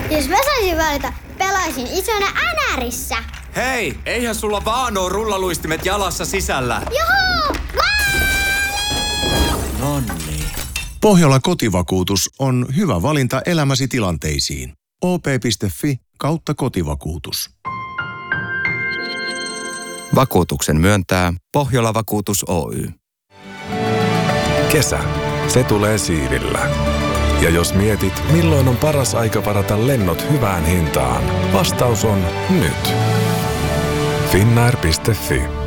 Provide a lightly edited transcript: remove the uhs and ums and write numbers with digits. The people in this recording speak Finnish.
Jos mä saisin valita, pelaisin isona NRissä. Hei, eihän sulla vaan oo rullaluistimet jalassa sisällä. Juhu! Nonni. Pohjola kotivakuutus on hyvä valinta elämäsi tilanteisiin. op.fi/kotivakuutus. Vakuutuksen myöntää Pohjola Vakuutus Oy. Kesä, se tulee siivillä. Ja jos mietit, milloin on paras aika varata lennot hyvään hintaan, vastaus on nyt. Finnair.fi